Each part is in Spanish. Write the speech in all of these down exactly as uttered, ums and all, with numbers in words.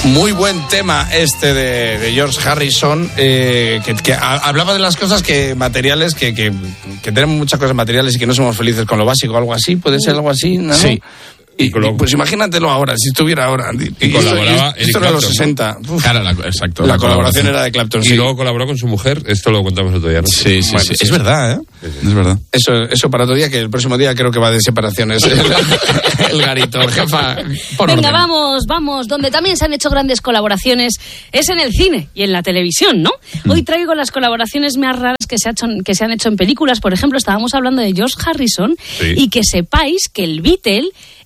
Muy buen tema este de, de George Harrison, eh, que, que a, hablaba de las cosas que materiales, que, que, que tenemos muchas cosas materiales y que no somos felices con lo básico, algo así, puede ser algo así, ¿no? Sí. Y, y, pues imagínatelo ahora, si estuviera ahora. Y, y colaboraba esto, esto era los sesenta. Uf. Claro, la, exacto. La, la colaboración era de Clapton, y sí. Y luego colaboró con su mujer, esto lo contamos otro día, ¿no? Sí, sí, bueno, sí. sí. Es verdad, ¿eh? Sí, sí. Es verdad. Eso, eso para otro día, que el próximo día creo que va de separaciones. El, el garito, jefa. Por Venga, orden. vamos, vamos. Donde también se han hecho grandes colaboraciones es en el cine y en la televisión, ¿no? Mm. Hoy traigo las colaboraciones más raras que se, ha hecho, que se han hecho en películas. Por ejemplo, estábamos hablando de George Harrison, sí. Y que sepáis que el Beatle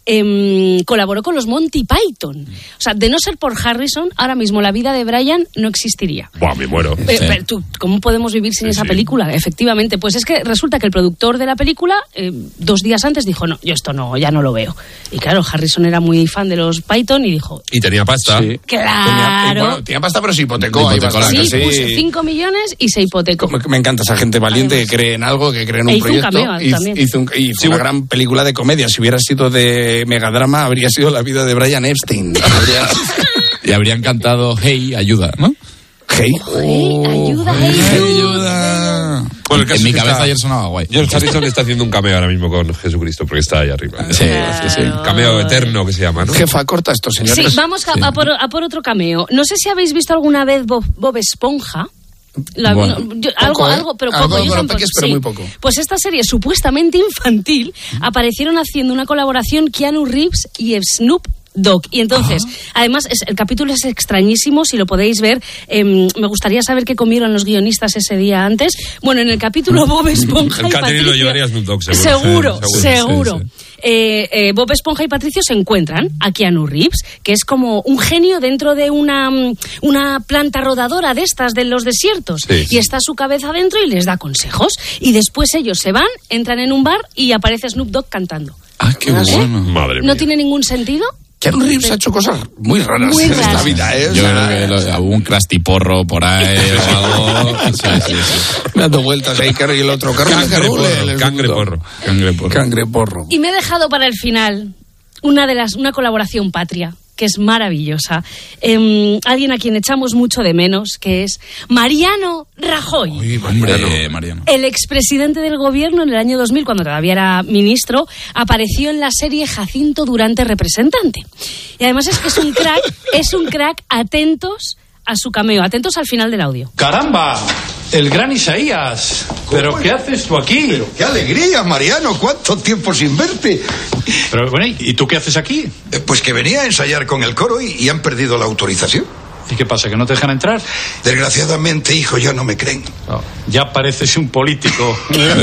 Eh, colaboró con los Monty Python. O sea, de no ser por Harrison, ahora mismo la vida de Brian no existiría. Buah, me muero. Eh, sí. Pero tú, ¿cómo podemos vivir sin sí, esa sí. película? Efectivamente, pues es que resulta que el productor de la película eh, dos días antes dijo, no, yo esto no, ya no lo veo. Y claro, Harrison era muy fan de los Python y dijo... Y tenía pasta. Sí. Claro. Tenía, bueno, tenía pasta, pero se hipotecó. hipotecó ahí sí, sí, puso cinco millones y se hipotecó. Me encanta esa gente valiente Además. que cree en algo, que cree en un e hizo proyecto. Un cameo, hizo, también. hizo, un, hizo sí, una bueno. gran película de comedia. Si hubiera sido de megadrama, habría sido la vida de Brian Epstein. Habría... y habrían cantado Hey, ayuda, ¿no? Hey, hey, ayuda, hey, hey, ayuda. Bueno, en mi cabeza está... ayer sonaba guay. George Harrison está haciendo un cameo ahora mismo con Jesucristo porque está ahí arriba. Sí, claro. sí, sí. Cameo eterno que se llama, ¿no? Jefa, corta esto, señores. Sí, vamos a, sí. a, por, a por otro cameo. No sé si habéis visto alguna vez Bob, Bob Esponja. La, bueno, no, yo, algo, poco, ¿eh? algo, pero poco. Algo, yo bueno, tampoco, peques, pero sí. muy poco. Pues esta serie supuestamente infantil mm. aparecieron haciendo una colaboración Keanu Reeves y Snoop Dogg. Y entonces, Ajá. además, es, el capítulo es extrañísimo, si lo podéis ver. Eh, me gustaría saber qué comieron los guionistas ese día antes. Bueno, en el capítulo Bob Esponja el y Patricio... lo llevaría Snoop Dogg, seguro. Seguro, sí, seguro. Sí, sí. Eh, eh, Bob Esponja y Patricio se encuentran a Keanu Reeves, que es como un genio dentro de una, una planta rodadora de estas de los desiertos. Sí. Y está su cabeza dentro y les da consejos. Y después ellos se van, entran en un bar y aparece Snoop Dogg cantando. Ah, qué ¿No bueno. Madre mía. ¿No tiene ningún sentido? Keanu Reeves ha hecho cosas muy raras muy en raras. esta vida, ¿eh? O Yo sea, creo que hubo un crastiporro por ahí o algo. Sí, sí, sí. Dando vueltas ahí, y el otro. Cangreporro. Cangreporro. Cangreporro. Cangreporro. Y me he dejado para el final una de las una colaboración patria, que es maravillosa. Eh, alguien a quien echamos mucho de menos, que es Mariano Rajoy. Uy, hombre, Mariano. El expresidente del gobierno en el año dos mil, cuando todavía era ministro, apareció en la serie Jacinto Durante Representante. Y además es que es un crack, es un crack, atentos a su cameo, atentos al final del audio. ¡Caramba! El gran Isaías. ¿Pero qué haces tú aquí? Pero qué alegría, Mariano. ¿Cuánto tiempo sin verte? Pero bueno, ¿y tú qué haces aquí? Eh, pues que venía a ensayar con el coro y, y han perdido la autorización. ¿Y qué pasa, que no te dejan entrar? Desgraciadamente, hijo, ya no me creen. Oh, ya pareces un político.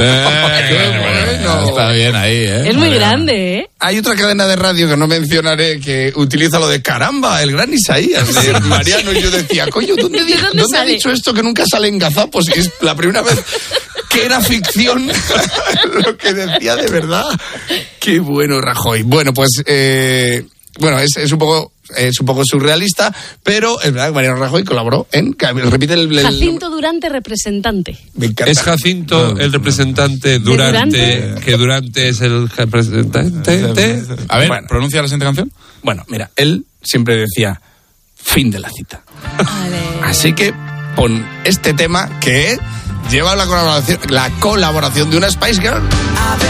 eh, bueno, está bien ahí, ¿eh? Es muy grande, ¿eh? Hay otra cadena de radio que no mencionaré que utiliza lo de caramba, el gran Isaías de Mariano. Y yo decía, coño, ¿dónde, ¿De dónde, ¿dónde ha dicho esto que nunca sale en Gazapos? Y es la primera vez que era ficción lo que decía de verdad. Qué bueno, Rajoy. Bueno, pues, eh, bueno, es, es un poco... es un poco surrealista, pero es verdad que Mariano Rajoy colaboró en... Repite el... el Jacinto Durante Representante. Me encanta. Es Jacinto el representante Durante, Durante? que Durante es el representante. A ver, Bueno. ¿pronuncia la siguiente canción? Bueno, mira, él siempre decía fin de la cita. Vale. Así que pon este tema que lleva la colaboración, la colaboración de una Spice Girl.